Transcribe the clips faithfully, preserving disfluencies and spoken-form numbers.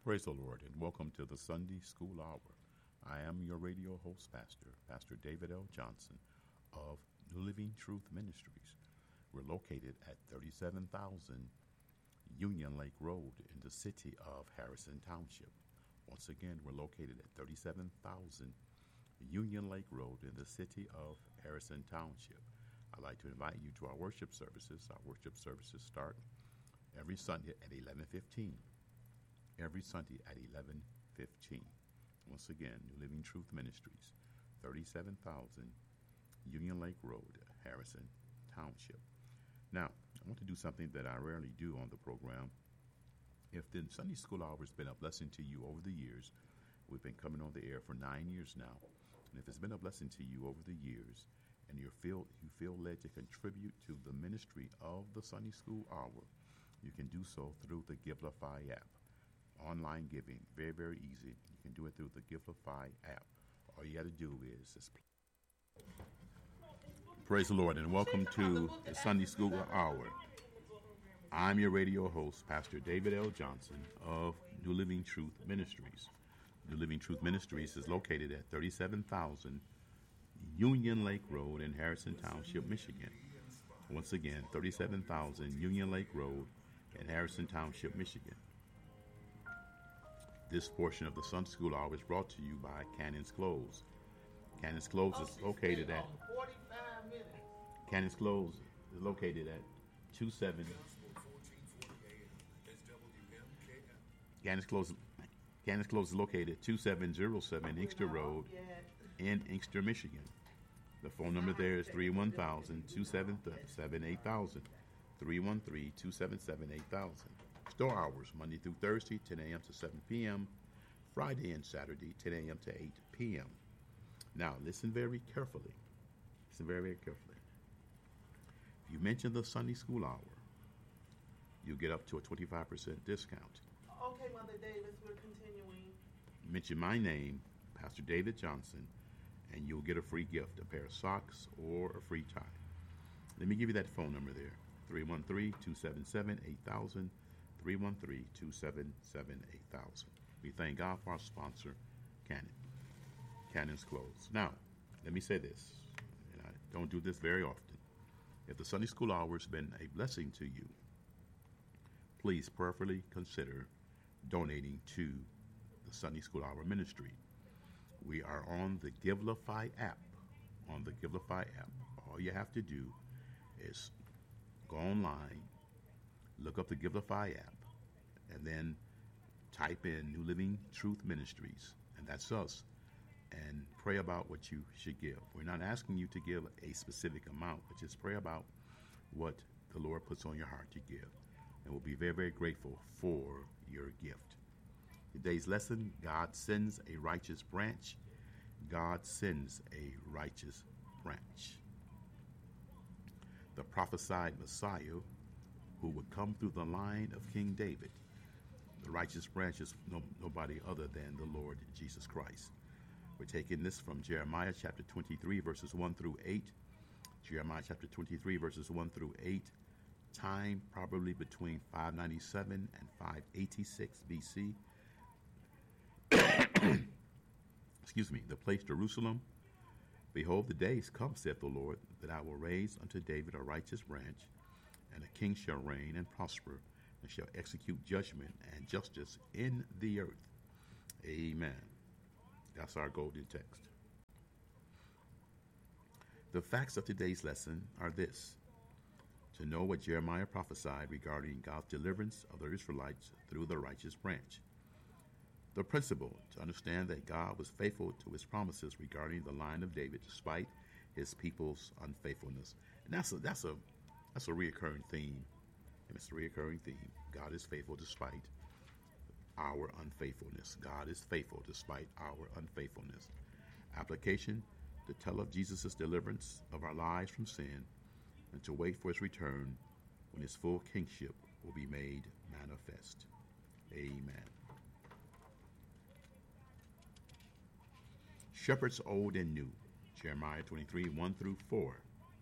Praise the Lord and welcome to the Sunday School Hour. I am your radio host, Pastor, Pastor David L. Johnson of New Living Truth Ministries. We're located at thirty-seven thousand Union Lake Road in the city of Harrison Township. Once again, we're located at thirty-seven thousand Union Lake Road in the city of Harrison Township. I'd like to invite you to our worship services. Our worship services start every Sunday at eleven fifteen. Every Sunday at eleven fifteen. Once again, New Living Truth Ministries, thirty-seven thousand Union Lake Road, Harrison Township. Now, I want to do something that I rarely do on the program. If the Sunday School Hour has been a blessing to you over the years, we've been coming on the air for nine years now, and if it's been a blessing to you over the years, and you feel you feel led to contribute to the ministry of the Sunday School Hour, you can do so through the Givelify app. Online giving, very, very easy. You can do it through the Givelify app. All you got to do is just praise the Lord and welcome to the Sunday School Hour. I'm your radio host, Pastor David L. Johnson of New Living Truth Ministries. New Living Truth Ministries is located at thirty-seven thousand Union Lake Road in Harrison Township, Michigan. Once again, thirty-seven thousand Union Lake Road in Harrison Township, Michigan. This portion of the Sunday School Hour is brought to you by Cannon's Clothes. Cannon's Clothes is located at Cannon's Clothes is located at two seven Cannon's Clothes Cannon's Clothes is located at two seven zero seven Inkster Road in Inkster, Michigan. The phone number there is three one zero zero zero, two seven seven, eight thousand. three one three, two seven seven, eight thousand. Store hours, Monday through Thursday, ten a.m. to seven p.m., Friday and Saturday, ten a.m. to eight p.m. Now, listen very carefully. Listen very, very carefully. If you mention the Sunday School Hour, you get up to a twenty-five percent discount. Okay, Mother Davis, we're continuing. Mention my name, Pastor David Johnson, and you'll get a free gift, a pair of socks or a free tie. Let me give you that phone number there, three one three, two seven seven, eight thousand. three one three, two seven seven, eight thousand. We thank God for our sponsor, Cannon. Cannon's Clothes. Now, let me say this, and I don't do this very often. If the Sunday School Hour has been a blessing to you, please prayerfully consider donating to the Sunday School Hour ministry. We are on the Givelify app. On the Givelify app. All you have to do is go online, look up the Givelify app, and then type in New Living Truth Ministries, and that's us, and pray about what you should give. We're not asking you to give a specific amount, but just pray about what the Lord puts on your heart to give, and we'll be very, very grateful for your gift. Today's lesson, God sends a righteous branch. God sends a righteous branch. The prophesied Messiah who would come through the line of King David. The righteous branch is no, nobody other than the Lord Jesus Christ. We're taking this from Jeremiah chapter twenty-three, verses one through eight. Jeremiah chapter twenty-three, verses one through eight. Time probably between five ninety-seven and five eighty-six B C. Excuse me. The place Jerusalem. Behold, the days come, saith the Lord, that I will raise unto David a righteous branch, and a king shall reign and prosper, and shall execute judgment and justice in the earth. Amen. That's our golden text. The facts of today's lesson are this: to know what Jeremiah prophesied regarding God's deliverance of the Israelites through the righteous branch. The principle, to understand that God was faithful to his promises regarding the line of David despite his people's unfaithfulness. And that's a, that's a, that's a reoccurring theme. And it's a reoccurring theme. God is faithful despite our unfaithfulness. God is faithful despite our unfaithfulness. Application, to tell of Jesus' deliverance of our lives from sin, and to wait for his return when his full kingship will be made manifest. Amen. Shepherds old and new. Jeremiah twenty-three, one through four.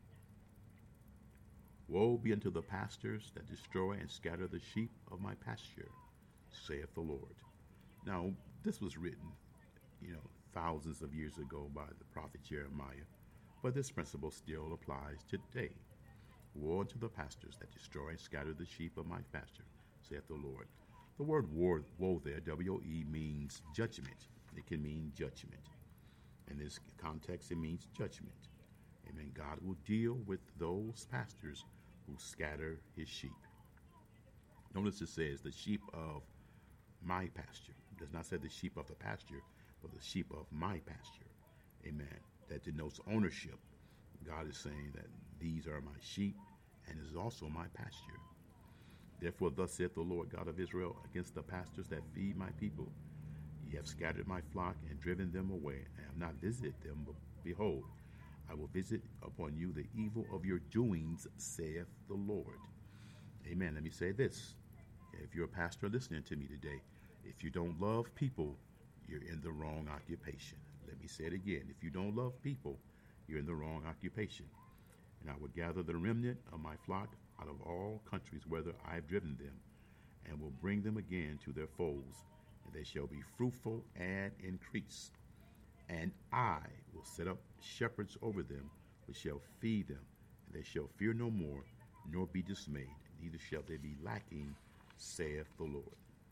Woe be unto the pastors that destroy and scatter the sheep of my pasture, saith the Lord. Now, this was written, you know, thousands of years ago by the prophet Jeremiah, but this principle still applies today. Woe unto the pastors that destroy and scatter the sheep of my pasture, saith the Lord. The word woe, woe there, W O E, means judgment. It can mean judgment. In this context, it means judgment. Amen. God will deal with those pastors who scatter his sheep. Notice it says the sheep of my pasture. It does not say the sheep of the pasture, but the sheep of my pasture. Amen. That denotes ownership. God is saying that these are my sheep, and is also my pasture. Therefore, thus saith the Lord God of Israel against the pastors that feed my people. Ye have scattered my flock and driven them away, and have not visited them. But behold, I will visit upon you the evil of your doings, saith the Lord. Amen. Let me say this. If you're a pastor listening to me today, if you don't love people, you're in the wrong occupation. Let me say it again. If you don't love people, you're in the wrong occupation. And I will gather the remnant of my flock out of all countries whither I have driven them, and will bring them again to their folds, and they shall be fruitful and increase. And I will set up shepherds over them, which shall feed them, and they shall fear no more, nor be dismayed, neither shall they be lacking, saith the Lord.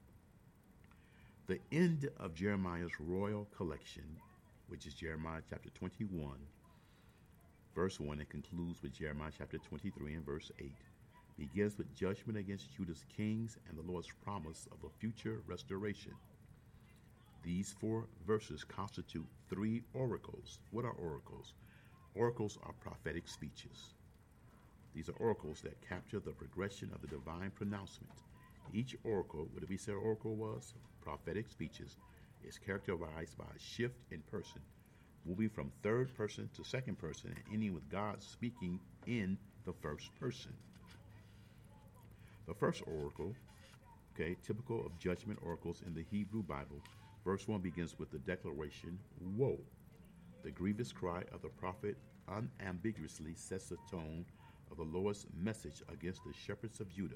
The end of Jeremiah's royal collection, which is Jeremiah chapter twenty-one, verse one, and concludes with Jeremiah chapter twenty-three and verse eight, begins with judgment against Judah's kings and the Lord's promise of a future restoration. These four verses constitute three oracles. What are oracles? Oracles are prophetic speeches. These are oracles that capture the progression of the divine pronouncement. Each oracle, what did we say oracle was? Prophetic speeches, is characterized by a shift in person, moving from third person to second person and ending with God speaking in the first person. The first oracle, okay, typical of judgment oracles in the Hebrew Bible, verse one begins with the declaration, woe. The grievous cry of the prophet unambiguously sets the tone of the Lord's message against the shepherds of Judah.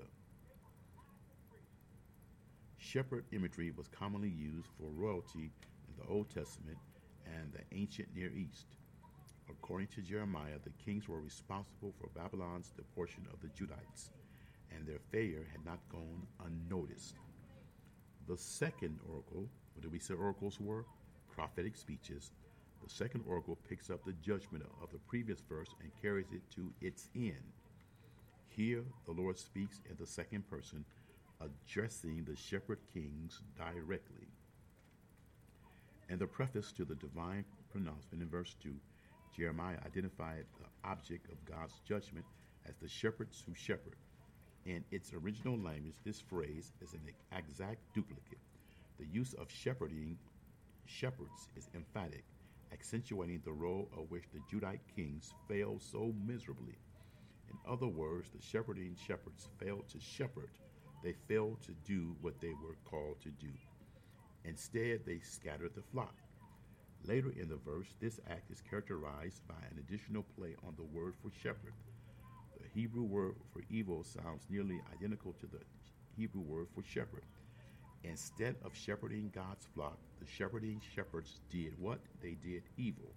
Shepherd imagery was commonly used for royalty in the Old Testament and the ancient Near East. According to Jeremiah, the kings were responsible for Babylon's deportation of the Judites, and their failure had not gone unnoticed. The second oracle, what did we say oracles were? Prophetic speeches. The second oracle picks up the judgment of the previous verse and carries it to its end. Here, the Lord speaks in the second person, addressing the shepherd kings directly. In the preface to the divine pronouncement in verse two, Jeremiah identified the object of God's judgment as the shepherds who shepherd. In its original language, this phrase is an exact duplicate. The use of shepherding shepherds is emphatic, accentuating the role of which the Judite kings failed so miserably. In other words, the shepherding shepherds failed to shepherd. They failed to do what they were called to do. Instead, they scattered the flock. Later in the verse, this act is characterized by an additional play on the word for shepherd. The Hebrew word for evil sounds nearly identical to the Hebrew word for shepherd. Instead of shepherding God's flock, the shepherding shepherds did what? They did evil.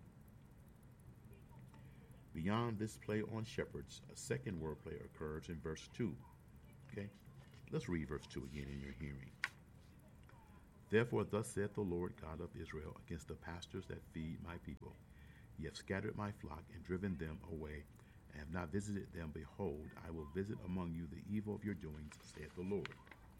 Beyond this play on shepherds, a second wordplay occurs in verse two. Okay? Let's read verse two again in your hearing. Therefore, thus saith the Lord God of Israel against the pastors that feed my people. Ye have scattered my flock and driven them away, and have not visited them. Behold, I will visit among you the evil of your doings, saith the Lord.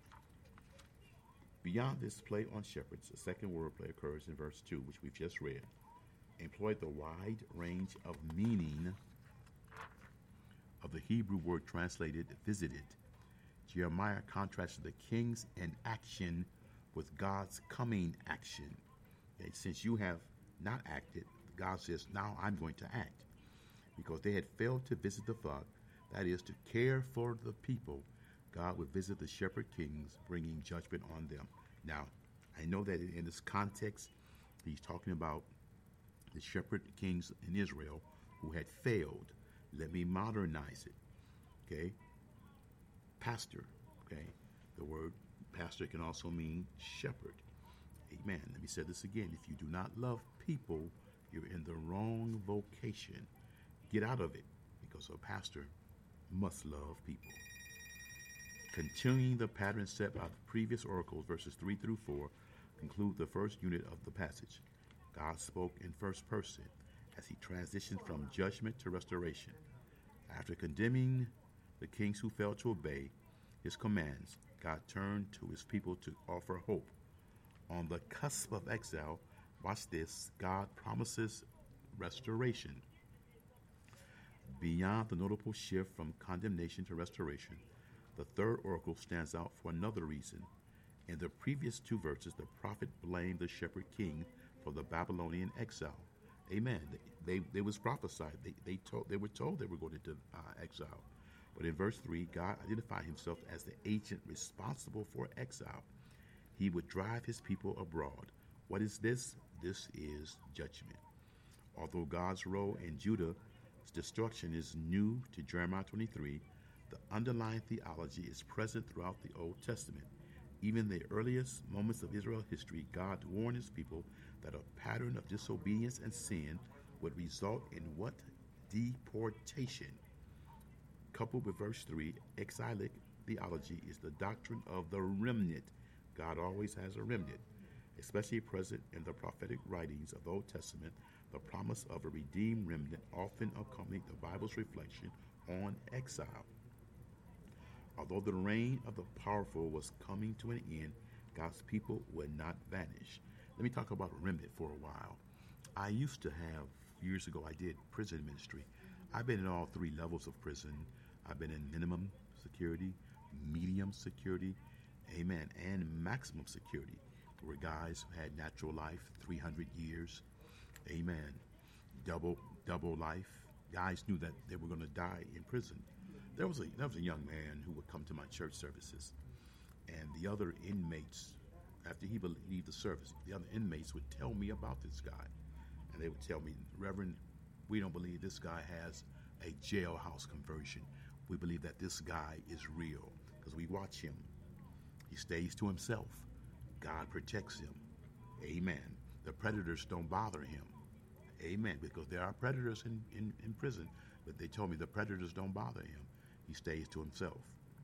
Beyond this play on shepherds, a second wordplay occurs in verse two, which we've just read. Employed the wide range of meaning of the Hebrew word translated visited. Jeremiah contrasted the king's inaction with God's coming action. Okay, since you have not acted, God says, now I'm going to act. Because they had failed to visit the flock, that is, to care for the people, God would visit the shepherd kings, bringing judgment on them. Now, I know that in this context, he's talking about the shepherd kings in Israel who had failed. Let me modernize it. Okay? Pastor. Okay? The word pastor can also mean shepherd. Amen. Let me say this again. If you do not love people, you're in the wrong vocation. Get out of it, because a pastor must love people. Continuing the pattern set by the previous oracles, verses three through four, conclude the first unit of the passage. God spoke in first person as he transitioned from judgment to restoration. After condemning the kings who failed to obey his commands, God turned to his people to offer hope. On the cusp of exile, watch this, God promises restoration. Beyond the notable shift from condemnation to restoration, the third oracle stands out for another reason. In the previous two verses, the prophet blamed the shepherd king for the Babylonian exile. Amen. They, they, they was prophesied. They, they, told, they were told they were going into uh, exile. But in verse three, God identified himself as the agent responsible for exile. He would drive his people abroad. What is this? This is judgment. Although God's role in Judah's destruction is new to Jeremiah twenty-three, the underlying theology is present throughout the Old Testament. Even in the earliest moments of Israel history, God warned his people that a pattern of disobedience and sin would result in what? Deportation. Coupled with verse three, exilic theology is the doctrine of the remnant. God always has a remnant, especially present in the prophetic writings of the Old Testament. The promise of a redeemed remnant often accompanied the Bible's reflection on exile. Although the reign of the powerful was coming to an end, God's people would not vanish. Let me talk about a remnant for a while. I used to have, years ago, I did prison ministry. I've been in all three levels of prison. I've been in minimum security, medium security, amen, and maximum security, where guys who had natural life, three hundred years, amen, double double life. Guys knew that they were going to die in prison. There was a there was a young man who would come to my church services, and the other inmates, after he would leave the service, the other inmates would tell me about this guy, and they would tell me, Reverend, we don't believe this guy has a jailhouse conversion. We believe that this guy is real because we watch him. He stays to himself. God protects him. Amen. The predators don't bother him. Amen. Because there are predators in, in, in prison, but they told me the predators don't bother him. He stays to himself.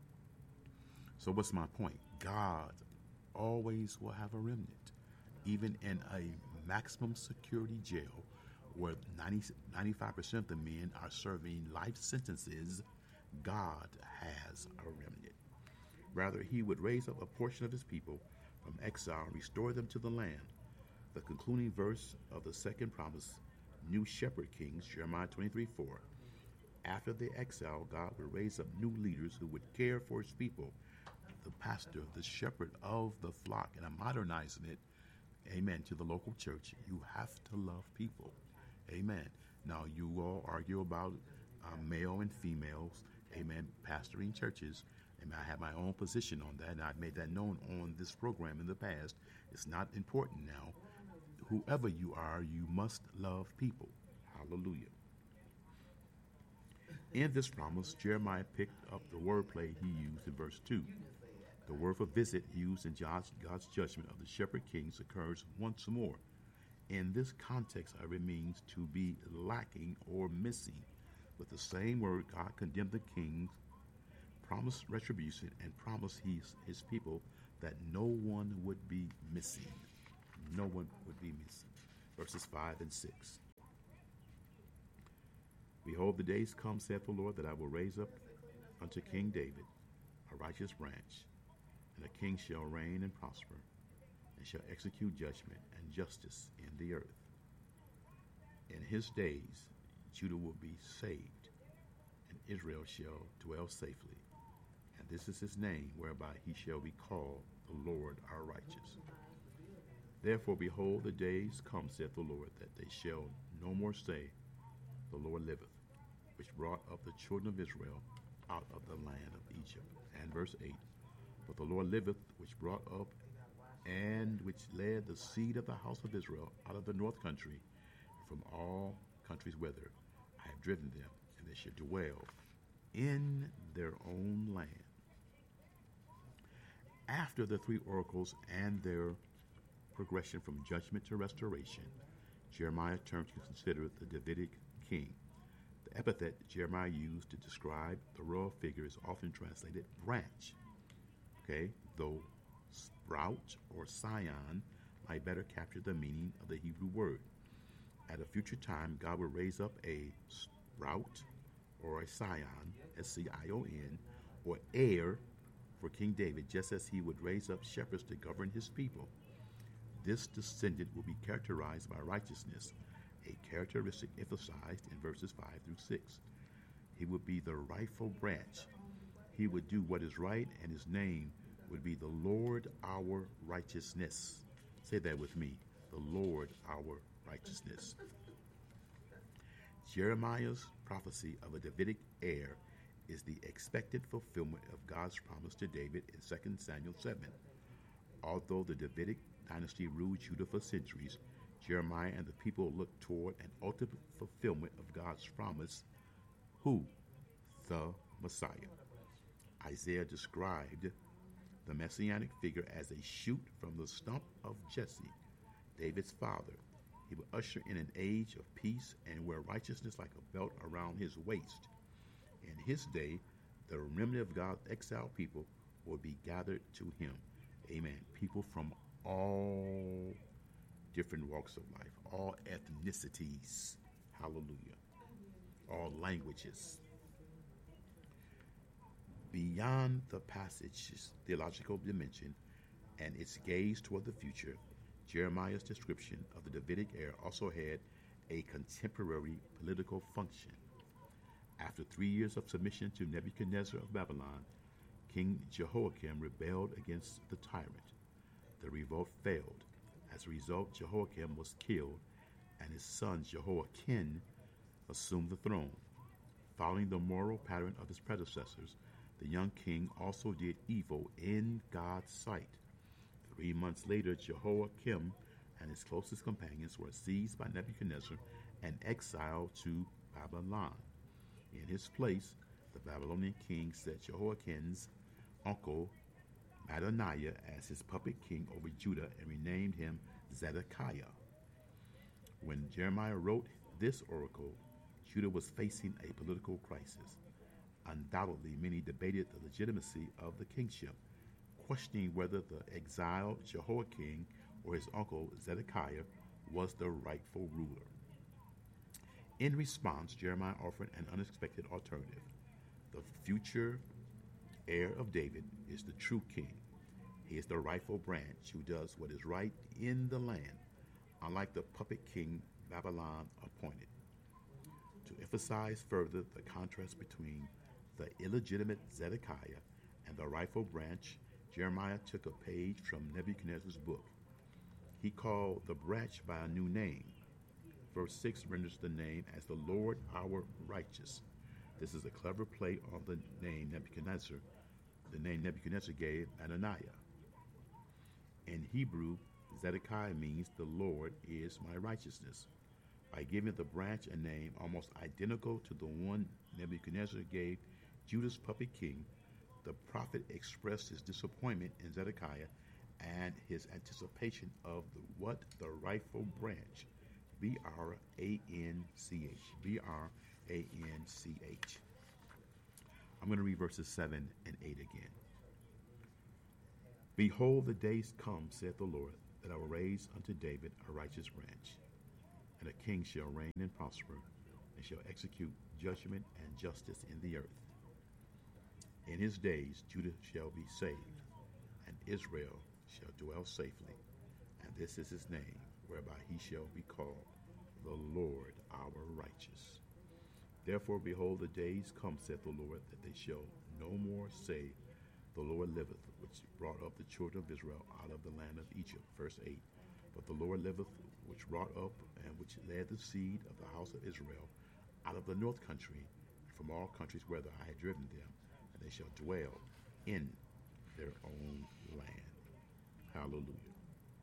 So what's my point? God always will have a remnant. Even in a maximum security jail where ninety, ninety-five percent of the men are serving life sentences, God has a remnant. Rather, he would raise up a portion of his people from exile and restore them to the land. The concluding verse of the second promise, new shepherd kings, Jeremiah twenty-three four. After the exile, God would raise up new leaders who would care for his people. The pastor, the shepherd of the flock, and I'm modernizing it, amen, to the local church. You have to love people. Amen. Now, you all argue about uh, male and females, amen, pastoring churches. And I have my own position on that, and I've made that known on this program in the past. It's not important now. Whoever you are, you must love people. Hallelujah. In this promise, Jeremiah picked up the wordplay he used in verse two. The word for visit used in God's, God's judgment of the shepherd kings occurs once more. In this context, however, it means to be lacking or missing. With the same word, God condemned the kings, promised retribution, and promised his, his people that no one would be missing. No one would be missing. Verses five and six. Behold, the days come, saith the Lord, that I will raise up unto King David a righteous branch, and a king shall reign and prosper, and shall execute judgment and justice in the earth. In his days Judah will be saved, and Israel shall dwell safely. And this is his name, whereby he shall be called the Lord our righteous. Therefore, behold, the days come, saith the Lord, that they shall no more say, the Lord liveth, which brought up the children of Israel out of the land of Egypt. And verse eight, but the Lord liveth, which brought up and which led the seed of the house of Israel out of the north country, from all countries whither I have driven them, and they should dwell in their own land. After the three oracles and their progression from judgment to restoration, Jeremiah turned to consider the Davidic king. The epithet Jeremiah used to describe the royal figure is often translated branch. Okay, though sprout or scion might better capture the meaning of the Hebrew word. At a future time, God will raise up a sprout or a scion, S C I O N, or heir for King David, just as he would raise up shepherds to govern his people. This descendant will be characterized by righteousness, a characteristic emphasized in verses five through six. He would be the rightful branch. He would do what is right, and his name would be the Lord our righteousness. Say that with me, the Lord our righteousness. Jeremiah's prophecy of a Davidic heir is the expected fulfillment of God's promise to David in Second Samuel seven. Although the Davidic dynasty ruled Judah for centuries, Jeremiah and the people looked toward an ultimate fulfillment of God's promise. Who? The Messiah. Isaiah described the messianic figure as a shoot from the stump of Jesse, David's father. He would usher in an age of peace and wear righteousness like a belt around his waist. In his day, the remnant of God's exiled people would be gathered to him. Amen. People from all different walks of life, all ethnicities. Hallelujah. All languages. Beyond the passage's theological dimension and its gaze toward the future, Jeremiah's description of the Davidic heir also had a contemporary political function. After three years of submission to Nebuchadnezzar of Babylon, King Jehoiakim rebelled against the tyrant. The revolt failed. As a result, Jehoiakim was killed, and his son Jehoiakim assumed the throne. Following the moral pattern of his predecessors, the young king also did evil in God's sight. Three months later, Jehoiakim and his closest companions were seized by Nebuchadnezzar and exiled to Babylon. In his place, the Babylonian king set Jehoiakim's uncle Madaniah as his puppet king over Judah and renamed him Zedekiah. When Jeremiah wrote this oracle, Judah was facing a political crisis. Undoubtedly, many debated the legitimacy of the kingship, questioning whether the exiled Jehoiakim or his uncle Zedekiah was the rightful ruler. In response, Jeremiah offered an unexpected alternative. The future heir of David is the true king. He is the rightful branch who does what is right in the land, unlike the puppet king Babylon appointed. To emphasize further the contrast between the illegitimate Zedekiah and the rightful branch, Jeremiah took a page from Nebuchadnezzar's book. He called the branch by a new name. Verse six renders the name as the Lord our righteous. This is a clever play on the name Nebuchadnezzar, the name Nebuchadnezzar gave Adoniah. In Hebrew, Zedekiah means the Lord is my righteousness. By giving the branch a name almost identical to the one Nebuchadnezzar gave Judah's puppet king, the prophet expressed his disappointment in Zedekiah and his anticipation of the, what the rightful branch, B R A N C H, B R A N C H. I'm going to read verses seven and eight again. Behold, the days come, saith the Lord, that I will raise unto David a righteous branch, and a king shall reign and prosper, and shall execute judgment and justice in the earth. In his days Judah shall be saved, and Israel shall dwell safely, and this is his name, whereby he shall be called the Lord our righteous. Therefore, behold, the days come, saith the Lord, that they shall no more say, the Lord liveth, which brought up the children of Israel out of the land of Egypt. Verse eight. But the Lord liveth, which brought up and which led the seed of the house of Israel out of the north country, and from all countries whither I had driven them, and they shall dwell in their own land. Hallelujah.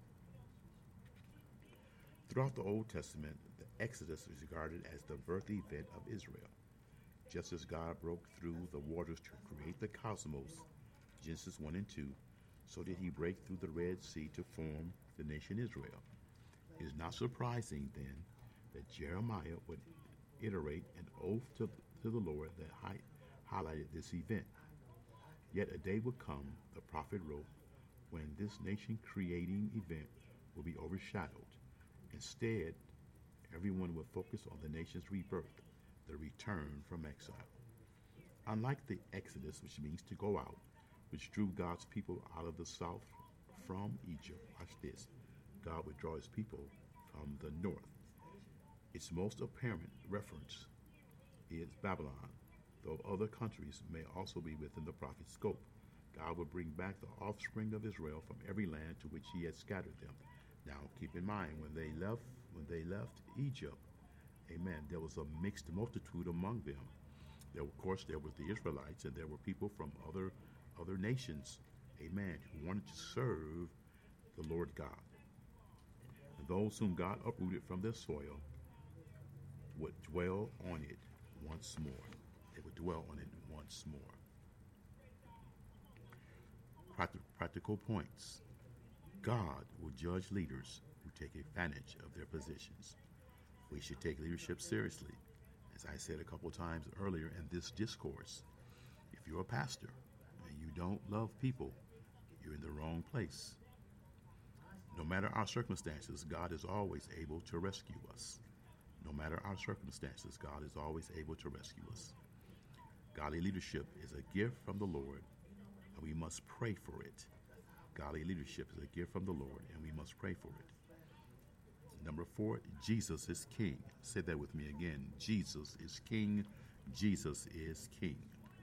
Throughout the Old Testament, the Exodus is regarded as the birth event of Israel. Just as God broke through the waters to create the cosmos, Genesis one and two, So did he break through the Red Sea to form the nation Israel. It is not surprising, then, that Jeremiah would iterate an oath to, to the Lord that hi- highlighted this event. Yet a day would come, the prophet wrote, when this nation-creating event will be overshadowed. Instead, everyone will focus on the nation's rebirth, the return from exile. Unlike the Exodus, which means to go out, which drew God's people out of the south from Egypt, watch this, God would draw his people from the north. Its most apparent reference is Babylon, though other countries may also be within the prophet's scope. God would bring back the offspring of Israel from every land to which he had scattered them. Now, keep in mind, when they left, when they left Egypt, amen, there was a mixed multitude among them. There, of course, there were the Israelites, and there were people from other other nations, amen, who wanted to serve the Lord God. And those whom God uprooted from their soil would dwell on it once more. They would dwell on it once more. Practical points. God will judge leaders who take advantage of their positions. We should take leadership seriously. As I said a couple times earlier in this discourse, if you're a pastor and you don't love people, you're in the wrong place. No matter our circumstances, God is always able to rescue us. No matter our circumstances, God is always able to rescue us. Godly leadership is a gift from the Lord, and we must pray for it. Godly leadership is a gift from the Lord, and we must pray for it. Number four, Jesus is King. Say that with me again. Jesus is King. Jesus is King.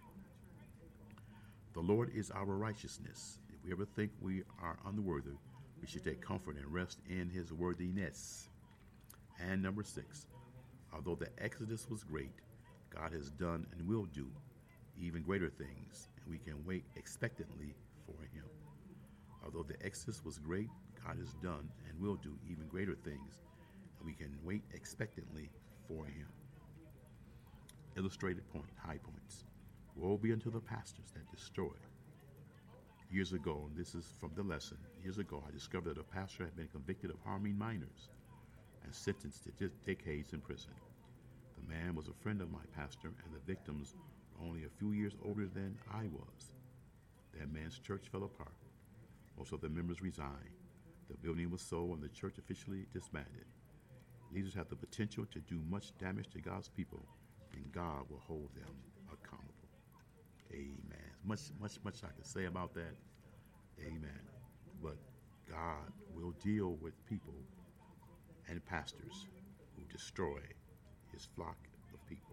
The Lord is our righteousness. If we ever think we are unworthy, we should take comfort and rest in his worthiness. And number six, although the Exodus was great, God has done and will do even greater things, and we can wait expectantly for him. Although the Exodus was great, God has done and will do even greater things, and we can wait expectantly for him. Illustrated point, high points. Woe be unto the pastors that destroy. Years ago, and this is from the lesson, years ago I discovered that a pastor had been convicted of harming minors and sentenced to decades in prison. The man was a friend of my pastor, and the victims were only a few years older than I was. That man's church fell apart. Most of the members resigned. The building was sold and the church officially disbanded. Leaders have the potential to do much damage to God's people, and God will hold them accountable. Amen. Much, much, much I can say about that. Amen. But God will deal with people and pastors who destroy his flock of people.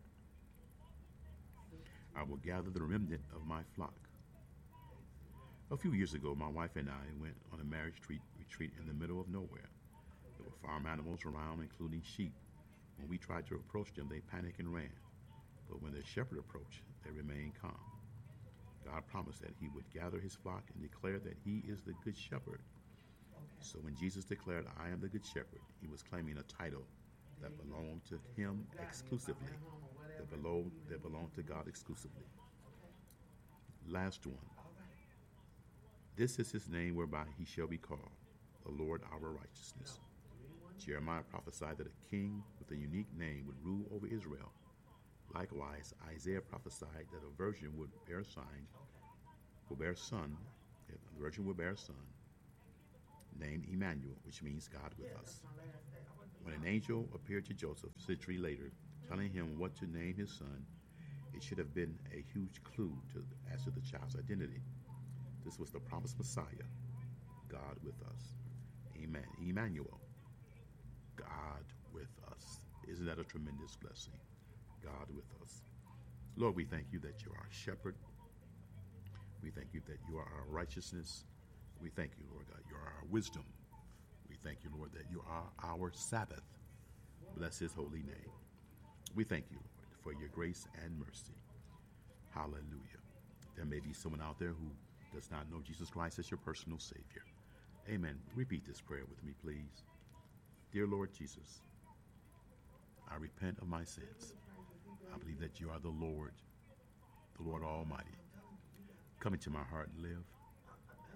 I will gather the remnant of my flock. A few years ago, my wife and I went on a marriage retreat, retreat in the middle of nowhere. There were farm animals around, including sheep. When we tried to approach them, they panicked and ran. But when the shepherd approached, they remained calm. God promised that he would gather his flock and declare that he is the good shepherd. So when Jesus declared, I am the good shepherd, he was claiming a title that belonged to him exclusively, that belonged, that belonged to God exclusively. Last one. This is his name whereby he shall be called, the Lord our righteousness. Jeremiah prophesied that a king with a unique name would rule over Israel. Likewise, Isaiah prophesied that a virgin would bear a sign, will bear a son, a virgin will bear a son, named Emmanuel, which means God with us. When an angel appeared to Joseph a century later, telling him what to name his son, it should have been a huge clue to, as to the child's identity. This was the promised Messiah, God with us. Amen. Emmanuel, God with us. Isn't that a tremendous blessing? God with us. Lord, we thank you that you are our shepherd. We thank you that you are our righteousness. We thank you, Lord God, you are our wisdom. We thank you, Lord, that you are our Sabbath. Bless his holy name. We thank you, Lord, for your grace and mercy. Hallelujah. There may be someone out there who does not know Jesus Christ as your personal Savior. Amen. Repeat this prayer with me, please. Dear Lord Jesus, I repent of my sins. I believe that you are the Lord, the Lord Almighty. Come into my heart and live.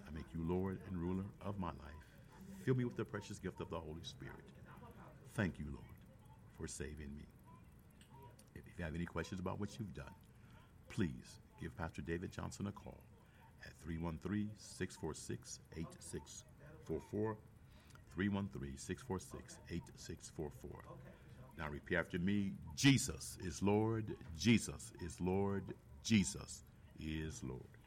I make you Lord and ruler of my life. Fill me with the precious gift of the Holy Spirit. Thank you, Lord, for saving me. If you have any questions about what you've done, please give Pastor David Johnson a call at three one three, six four six, eight six four four, three one three, six four six, eight six four four. Now repeat after me. Jesus is Lord. Jesus is Lord. Jesus is Lord.